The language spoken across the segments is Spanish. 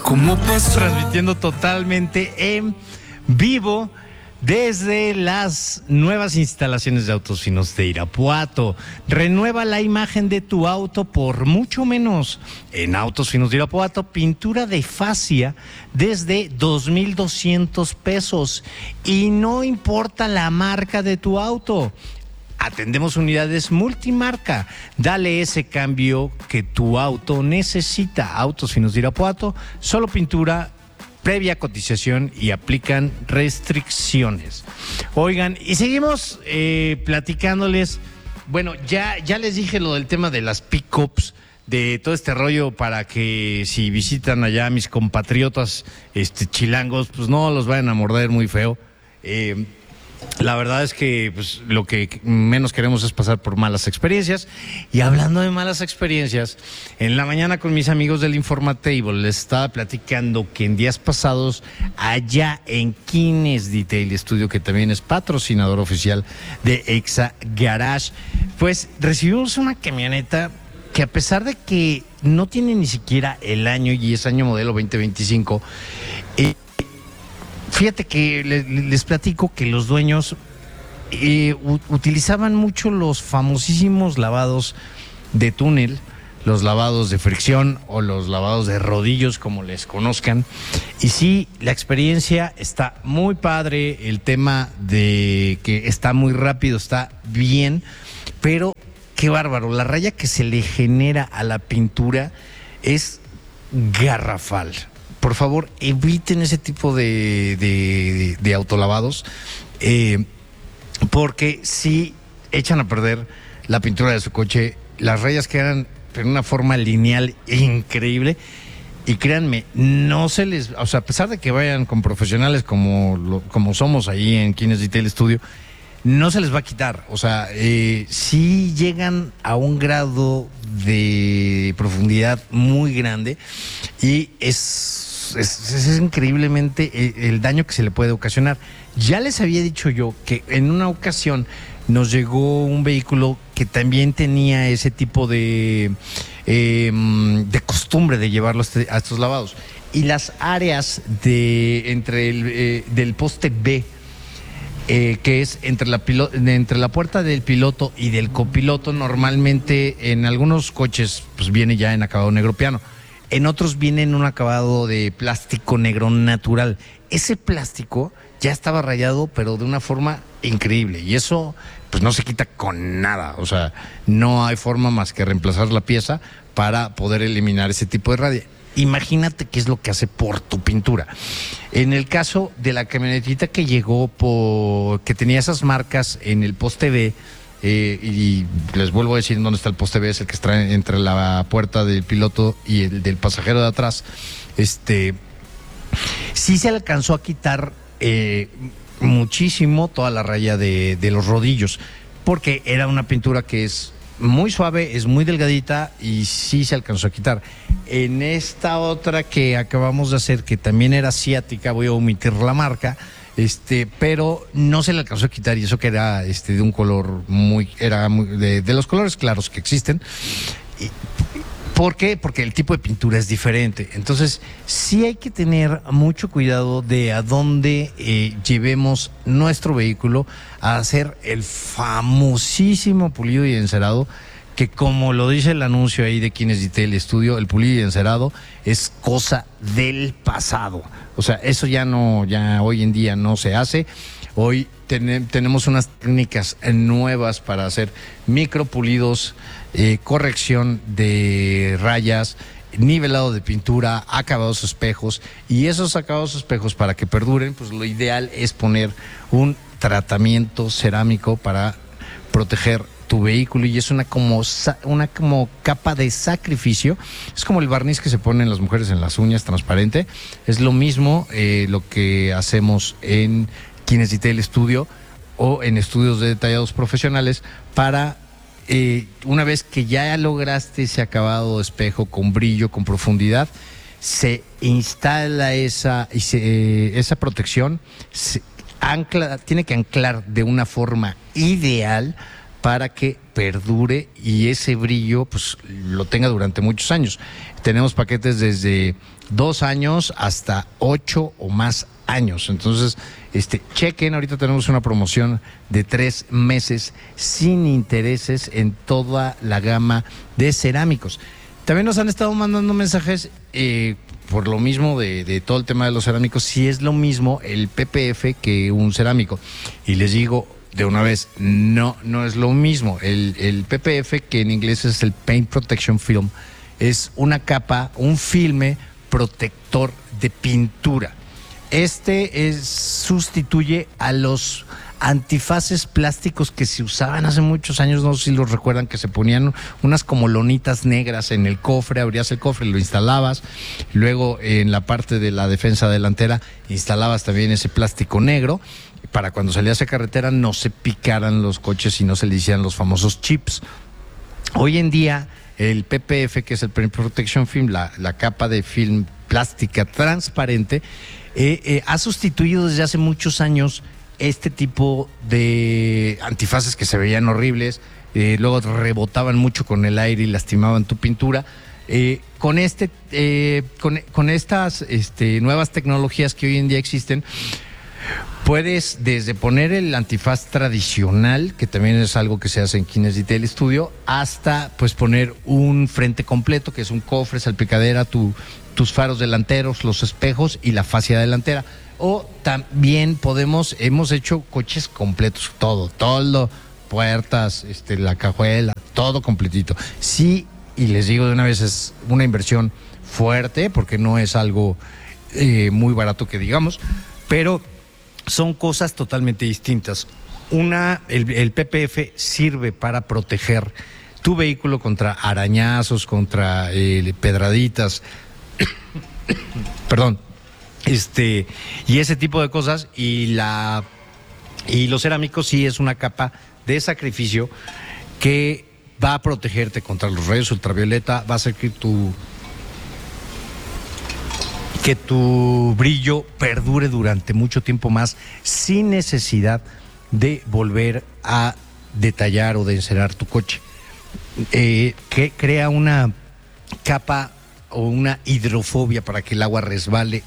¿Cómo pasó? Transmitiendo totalmente en vivo desde las nuevas instalaciones de Autos Finos de Irapuato. Renueva la imagen de tu auto por mucho menos. En Autos Finos de Irapuato, pintura de fascia desde 2,200 pesos. Y no importa la marca de tu auto. Atendemos unidades multimarca. Dale ese cambio que tu auto necesita. Autos Finos de Irapuato, solo pintura, previa cotización y aplican restricciones. Oigan, y seguimos platicándoles. Bueno, ya les dije lo del tema de las pick-ups, de todo este rollo para que si visitan allá a mis compatriotas chilangos, pues no los vayan a morder muy feo. La verdad es que pues, lo que menos queremos es pasar por malas experiencias. Y hablando de malas experiencias, en la mañana con mis amigos del Informatable les estaba platicando que en días pasados, allá en Kines Detail Studio, que también es patrocinador oficial de Exa Garage, pues recibimos una camioneta que, a pesar de que no tiene ni siquiera el año, y es año modelo 2025, fíjate que les platico que los dueños utilizaban mucho los famosísimos lavados de túnel, los lavados de fricción o los lavados de rodillos, como les conozcan. Y sí, la experiencia está muy padre, el tema de que está muy rápido, está bien, pero qué bárbaro, la raya que se le genera a la pintura es garrafal. Por favor, eviten ese tipo de autolavados, porque si echan a perder la pintura de su coche, las rayas quedan en una forma lineal increíble. Y créanme, no se les, o sea, a pesar de que vayan con profesionales como somos ahí en Kines Detail Studio, no se les va a quitar. O sea, sí llegan a un grado de profundidad muy grande y es increíblemente el daño que se le puede ocasionar. Ya les había dicho yo que en una ocasión nos llegó un vehículo que también tenía ese tipo de costumbre de llevarlo a estos lavados. Y las áreas del poste B, que es entre la puerta del piloto y del copiloto, normalmente en algunos coches pues viene ya en acabado negro piano. En otros viene en un acabado de plástico negro natural. Ese plástico ya estaba rayado, pero de una forma increíble. Y eso pues no se quita con nada. O sea, no hay forma más que reemplazar la pieza para poder eliminar ese tipo de raya. Imagínate qué es lo que hace por tu pintura. En el caso de la camionetita que llegó, que tenía esas marcas en el poste B, y les vuelvo a decir en dónde está el poste B, es el que está entre la puerta del piloto y el del pasajero de atrás. Sí se alcanzó a quitar muchísimo toda la raya de los rodillos, porque era una pintura que es muy suave, es muy delgadita y sí se alcanzó a quitar. En esta otra que acabamos de hacer, que también era asiática, voy a omitir la marca, pero no se le alcanzó a quitar, y eso que era de un color de los colores claros que existen. ¿Por qué? Porque el tipo de pintura es diferente. Entonces, sí hay que tener mucho cuidado de a dónde llevemos nuestro vehículo a hacer el famosísimo pulido y encerado, que, como lo dice el anuncio ahí de Kines Detail Studio, el pulido y encerado es cosa del pasado. O sea, eso ya hoy en día no se hace. Hoy tenemos unas técnicas nuevas para hacer micropulidos, corrección de rayas, nivelado de pintura, acabados espejos. Y esos acabados espejos, para que perduren, pues lo ideal es poner un tratamiento cerámico para proteger tu vehículo, y es una como capa de sacrificio. Es como el barniz que se ponen las mujeres en las uñas, transparente. Es lo mismo lo que hacemos en Kines Detail Studio o en estudios de detallados profesionales para una vez que ya lograste ese acabado de espejo con brillo, con profundidad, se instala esa protección, tiene que anclar de una forma ideal para que perdure y ese brillo pues lo tenga durante muchos años. Tenemos paquetes desde 2 años hasta 8 o más años. Entonces, chequen, ahorita tenemos una promoción de 3 meses sin intereses en toda la gama de cerámicos. También nos han estado mandando mensajes por lo mismo de todo el tema de los cerámicos, si es lo mismo el PPF que un cerámico. Y les digo de una vez, no es lo mismo. El PPF, que en inglés es el Paint Protection Film, es una capa, un filme protector de pintura. Sustituye a los antifaces plásticos que se usaban hace muchos años, no sé si los recuerdan, que se ponían unas como lonitas negras en el cofre, abrías el cofre, lo instalabas, luego en la parte de la defensa delantera instalabas también ese plástico negro para cuando salías a carretera no se picaran los coches y no se le hicieran los famosos chips. Hoy en día el PPF, que es el Paint Protection Film, la capa de film plástica transparente, ha sustituido desde hace muchos años este tipo de antifaces que se veían horribles, luego rebotaban mucho con el aire y lastimaban tu pintura. Con estas nuevas tecnologías que hoy en día existen, puedes desde poner el antifaz tradicional, que también es algo que se hace en Kines Detail Studio, hasta pues poner un frente completo, que es un cofre, salpicadera, tus faros delanteros, los espejos y la fascia delantera. O también hemos hecho coches completos, todo, puertas, la cajuela, todo completito. Sí, y les digo de una vez, es una inversión fuerte, porque no es algo muy barato que digamos, pero son cosas totalmente distintas. El PPF sirve para proteger tu vehículo contra arañazos, contra pedraditas, perdón, y ese tipo de cosas, y los cerámicos sí es una capa de sacrificio que va a protegerte contra los rayos ultravioleta, va a hacer que tu brillo perdure durante mucho tiempo más sin necesidad de volver a detallar o de encerar tu coche. Que crea una capa o una hidrofobia para que el agua resbale.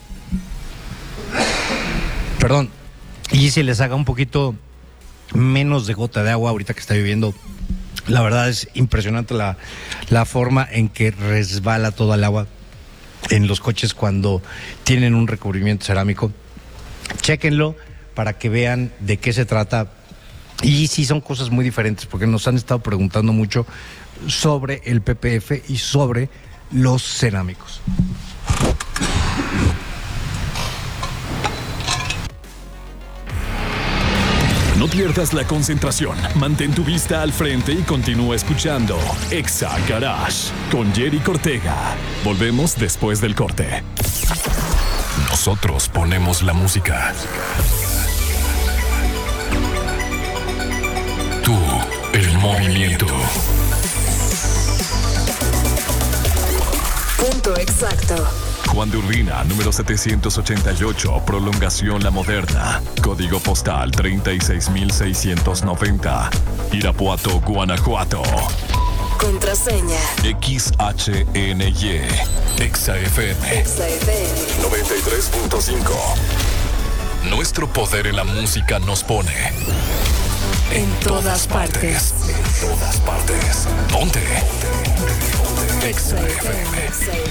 Perdón. Y se les haga un poquito menos de gota de agua ahorita que está lloviendo. La verdad es impresionante la forma en que resbala toda el agua en los coches cuando tienen un recubrimiento cerámico. Chéquenlo para que vean de qué se trata. Y sí, son cosas muy diferentes, porque nos han estado preguntando mucho sobre el PPF y sobre los cerámicos. No pierdas la concentración, mantén tu vista al frente y continúa escuchando Exa Garage con Jerry Cortega. Volvemos después del corte. Nosotros ponemos la música. Tú, el movimiento. Punto exacto. Juan de Urbina, número 788, Prolongación La Moderna. Código postal 36690. Irapuato, Guanajuato. Contraseña XHNY. XFM 93.5. Nuestro poder en la música nos pone en todas partes. En todas partes. Ponte. XFM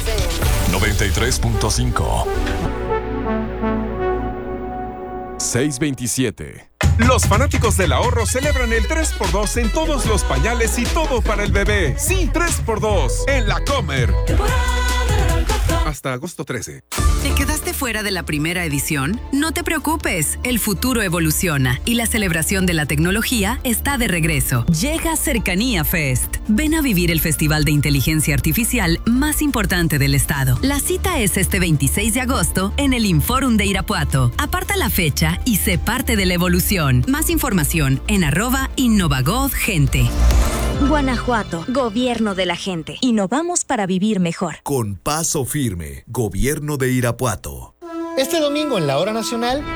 93.5. 627. Los fanáticos del ahorro celebran el 3x2 en todos los pañales y todo para el bebé. Sí, 3x2 en La Comer. Hasta agosto 13. ¿Te quedaste fuera de la primera edición? No te preocupes, el futuro evoluciona y la celebración de la tecnología está de regreso. Llega Cercanía Fest. Ven a vivir el festival de inteligencia artificial más importante del estado. La cita es este 26 de agosto en el Inforum de Irapuato. Aparta la fecha y sé parte de la evolución. Más información en @InnovaGovGente. Guanajuato, gobierno de la gente. Innovamos para vivir mejor. Con paso firme, gobierno de Irapuato. Este domingo en la Hora Nacional,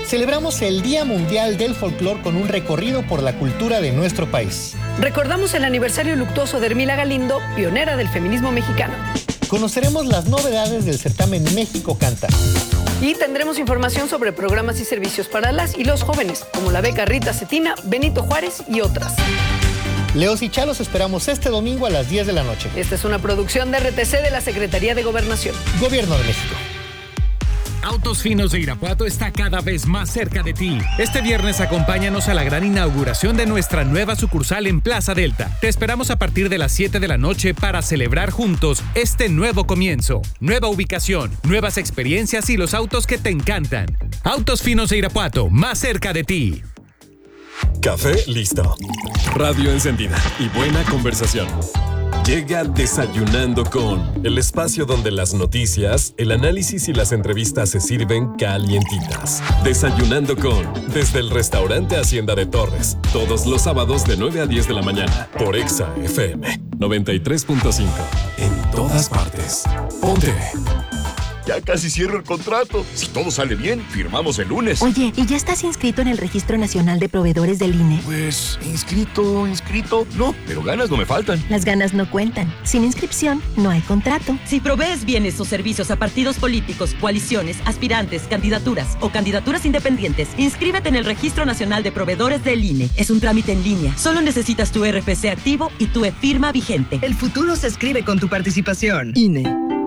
celebramos el Día Mundial del Folclor con un recorrido por la cultura de nuestro país. Recordamos el aniversario luctuoso de Hermila Galindo, pionera del feminismo mexicano. Conoceremos las novedades del certamen México Canta. Y tendremos información sobre programas y servicios para las y los jóvenes, como la beca Rita Cetina, Benito Juárez y otras. Leos y Chalos esperamos este domingo a las 10 de la noche. Esta es una producción de RTC de la Secretaría de Gobernación. Gobierno de México. Autos Finos de Irapuato está cada vez más cerca de ti. Este viernes acompáñanos a la gran inauguración de nuestra nueva sucursal en Plaza Delta. Te esperamos a partir de las 7 de la noche para celebrar juntos este nuevo comienzo. Nueva ubicación, nuevas experiencias y los autos que te encantan. Autos Finos de Irapuato, más cerca de ti. Café listo. Radio encendida y buena conversación. Llega Desayunando con, el espacio donde las noticias, el análisis y las entrevistas se sirven calientitas. Desayunando con, desde el restaurante Hacienda de Torres, todos los sábados de 9 a 10 de la mañana, por Exa FM 93.5. En todas partes. Ponte. Ya casi cierro el contrato. Si todo sale bien, firmamos el lunes. Oye, ¿y ya estás inscrito en el Registro Nacional de Proveedores del INE? Pues, inscrito. No, pero ganas no me faltan. Las ganas no cuentan. Sin inscripción, no hay contrato. Si provees bienes o servicios a partidos políticos, coaliciones, aspirantes, candidaturas o candidaturas independientes, inscríbete en el Registro Nacional de Proveedores del INE. Es un trámite en línea. Solo necesitas tu RFC activo y tu e-firma vigente. El futuro se escribe con tu participación. INE.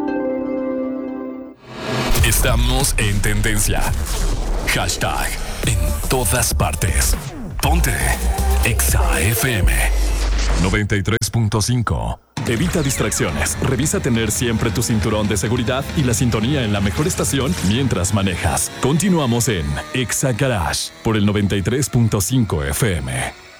Estamos en tendencia. Hashtag en todas partes. Ponte Exa FM 93.5. Evita distracciones. Revisa tener siempre tu cinturón de seguridad y la sintonía en la mejor estación mientras manejas. Continuamos en Exa Garage por el 93.5 FM.